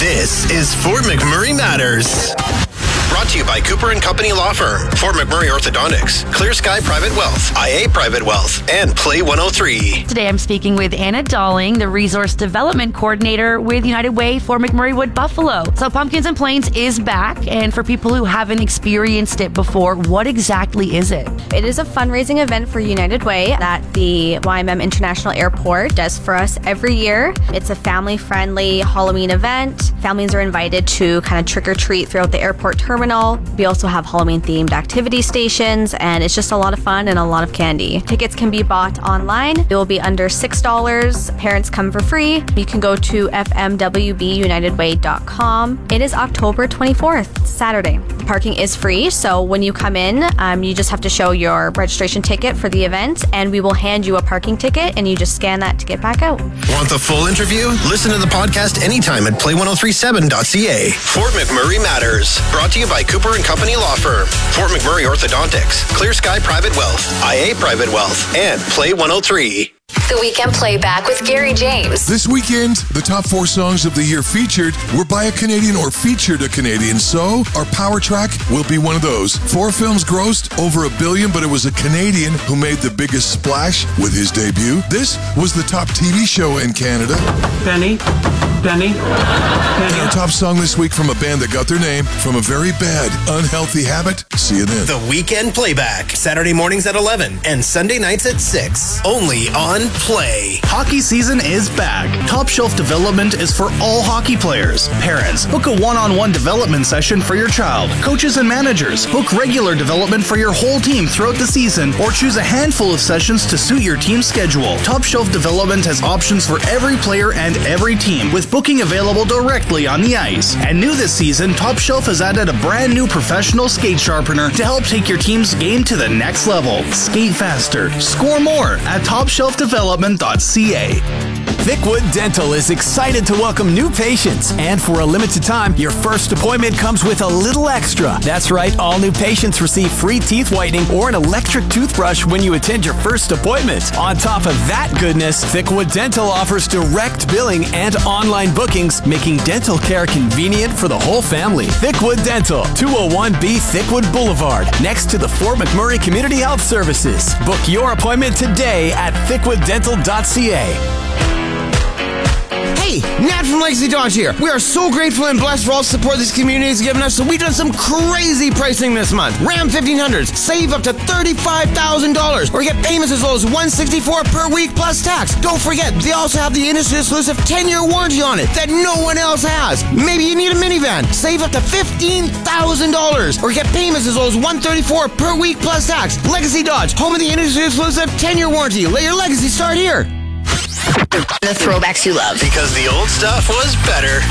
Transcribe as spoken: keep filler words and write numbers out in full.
This is Fort McMurray Matters. Brought to you by Cooper and Company Law Firm, Fort McMurray Orthodontics, Clear Sky Private Wealth, I A Private Wealth, and Play one oh three. Today I'm speaking with Anna Dalling, the Resource Development Coordinator with United Way for McMurray Wood Buffalo. So Pumpkins and Plains is back, and for people who haven't experienced it before, what exactly is it? It is a fundraising event for United Way that the Y M M International Airport does for us every year. It's a family-friendly Halloween event. Families are invited to kind of trick-or-treat throughout the airport terminal. We also have Halloween-themed activity stations, and it's just a lot of fun and a lot of candy. Tickets can be bought online. It will be under six dollars. Parents come for free. You can go to f m w b united way dot com. It is October twenty-fourth, Saturday. Parking is free, so when you come in, um, you just have to show your registration ticket for the event, and we will hand you a parking ticket, and you just scan that to get back out. Want the full interview? Listen to the podcast anytime at play ten thirty-seven dot c a. Fort McMurray Matters. Brought to you by Cooper and Company Law Firm, Fort McMurray Orthodontics, Clear Sky Private Wealth, I A Private Wealth, and Play one oh three. The Weekend Playback with Gary James. This weekend, the top four songs of the year featured were by a Canadian or featured a Canadian, so our power track will be one of those. Four films grossed over a billion, but it was a Canadian who made the biggest splash with his debut. This was the top T V show in Canada. Penny, Penny, Penny. Our top song this week from a band that got their name from a very bad, unhealthy habit. See you then. The Weekend Playback, Saturday mornings at eleven and Sunday nights at six. Only on Play. Hockey season is back. Top Shelf Development is for all hockey players. Parents, book a one-on-one development session for your child. Coaches and managers, book regular development for your whole team throughout the season, or choose a handful of sessions to suit your team's schedule. Top Shelf Development has options for every player and every team, with booking available directly on the ice. And new this season, Top Shelf has added a brand new professional skate sharpener to help take your team's game to the next level. Skate faster, score more at top shelf development dot c a. Thickwood Dental is excited to welcome new patients, and for a limited time, your first appointment comes with a little extra. That's right, all new patients receive free teeth whitening or an electric toothbrush when you attend your first appointment. On top of that goodness, Thickwood Dental offers direct billing and online bookings, making dental care convenient for the whole family. Thickwood Dental, two oh one B Thickwood Boulevard, next to the Fort McMurray Community Health Services. Book your appointment today at thickwood dental dot c a. Hey, Nat from Legacy Dodge here. We are so grateful and blessed for all the support this community has given us, so we've done some crazy pricing this month. Ram fifteen hundreds, save up to thirty-five thousand dollars, or get payments as low as one hundred sixty-four dollars per week plus tax. Don't forget, they also have the industry-exclusive ten-year warranty on it that no one else has. Maybe you need a minivan. Save up to fifteen thousand dollars, or get payments as low as one hundred thirty-four dollars per week plus tax. Legacy Dodge, home of the industry-exclusive ten-year warranty. Let your legacy start here. The throwbacks you love. Because the old stuff was better.